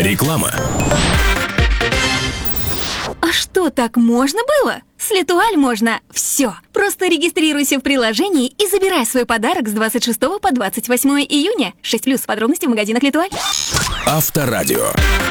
Реклама. А что, так можно было? С Летуаль можно все. Просто регистрируйся в приложении и забирай свой подарок с 26 по 28 июня. 6+, подробности в магазинах Летуаль. Авторадио.